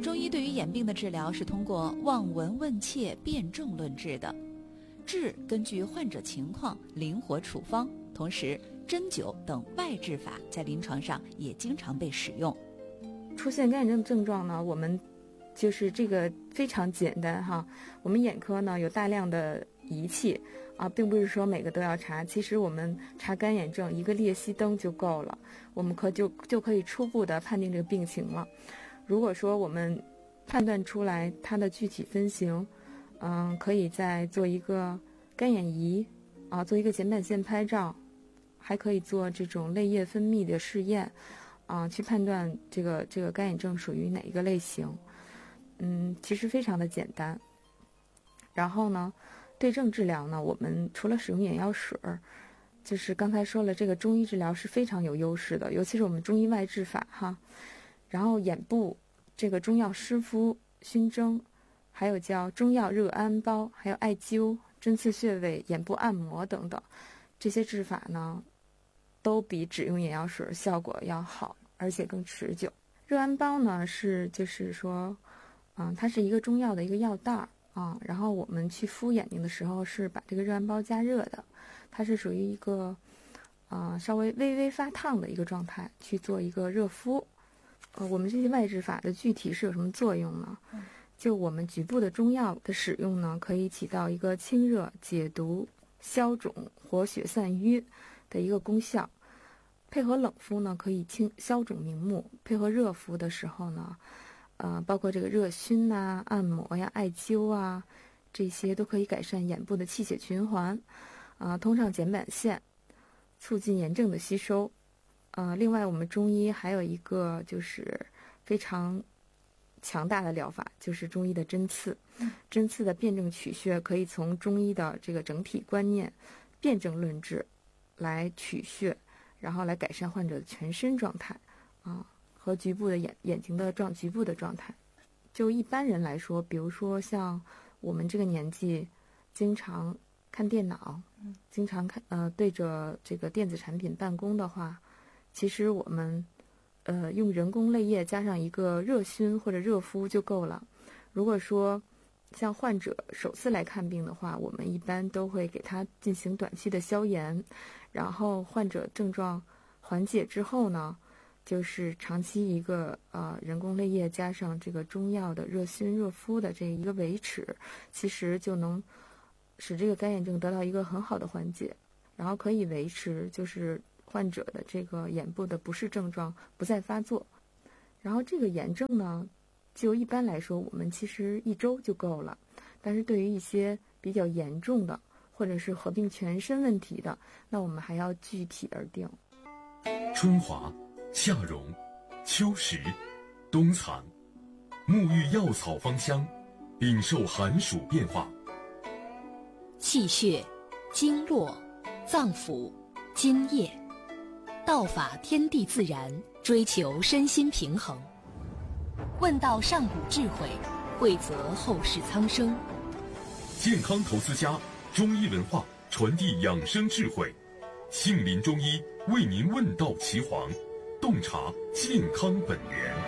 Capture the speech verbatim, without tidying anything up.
中医对于眼病的治疗是通过望闻问切辨证论治的，治根据患者情况灵活处方，同时针灸等外治法在临床上也经常被使用。 出现干眼症症状呢，我们就是这个非常简单哈。我们眼科呢有大量的仪器啊，并不是说每个都要查。其实我们查干眼症一个裂隙灯就够了，我们可就就可以初步的判定这个病情了。如果说我们判断出来它的具体分型，嗯，可以再做一个干眼仪啊，做一个睑板腺拍照，还可以做这种泪液分泌的试验。啊，去判断这个这个干眼症属于哪一个类型，嗯，其实非常的简单。然后呢，对症治疗呢，我们除了使用眼药水，就是刚才说了，这个中医治疗是非常有优势的，尤其是我们中医外治法哈。然后眼部这个中药湿敷、熏蒸，还有叫中药热安包，还有艾灸、针刺穴位、眼部按摩等等，这些治法呢，都比只用眼药水效果要好，而且更持久。热安包呢是就是说，嗯，它是一个中药的一个药袋儿啊，然后我们去敷眼睛的时候是把这个热安包加热的，它是属于一个啊、呃、稍微微微发烫的一个状态去做一个热敷。呃，我们这些外治法的具体是有什么作用呢？嗯、就我们局部的中药的使用呢，可以起到一个清热、解毒、消肿、活血散瘀的一个功效。配合冷敷呢，可以清消肿明目；配合热敷的时候呢，呃，包括这个热熏呐、按摩呀、艾灸啊，这些都可以改善眼部的气血循环，啊、呃，通畅睑板腺，促进炎症的吸收。呃，另外我们中医还有一个就是非常强大的疗法，就是中医的针刺。针刺的辨证取穴，可以从中医的这个整体观念，辨证论治，来取穴。然后来改善患者的全身状态，啊，和局部的眼眼睛的状局部的状态。就一般人来说，比如说像我们这个年纪，经常看电脑，嗯，经常看呃对着这个电子产品办公的话，其实我们呃用人工泪液加上一个热熏或者热敷就够了。如果说像患者首次来看病的话，我们一般都会给他进行短期的消炎，然后患者症状缓解之后呢，就是长期一个呃人工泪液加上这个中药的热熏热敷的这一个维持，其实就能使这个干眼症得到一个很好的缓解，然后可以维持就是患者的这个眼部的不适症状不再发作。然后这个炎症呢，就一般来说我们其实一周就够了，但是对于一些比较严重的或者是合并全身问题的，那我们还要具体而定。 春华、夏荣、秋实、冬藏，沐浴药草芳香，禀受寒暑变化。 气血、经络、脏腑、津液，道法天地自然，追求身心平衡。问道上古智慧，惠泽后世苍生。 健康投资家，中医文化传递养生智慧，杏林中医为您问道岐黄，洞察健康本源。